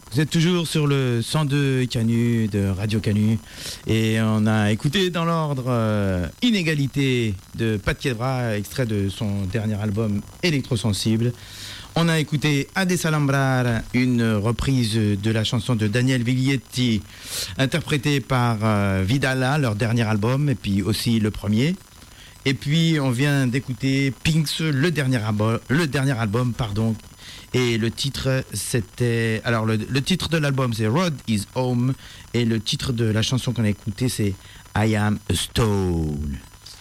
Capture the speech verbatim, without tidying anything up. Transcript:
Vous êtes toujours sur le cent deux Canu de Radio Canu et on a écouté dans l'ordre euh, Inégalité de Pat Quiebra, extrait de son dernier album Électrosensible. On a écouté Adesalambrar, une reprise de la chanson de Daniel Viglietti, interprétée par euh, Vidala, leur dernier album, et puis aussi le premier. Et puis on vient d'écouter Pinks, le dernier album, le dernier album, pardon. Et le titre, c'était... Alors, le, le titre de l'album, c'est Road is Home. Et le titre de la chanson qu'on a écoutée, c'est I Am a Stone.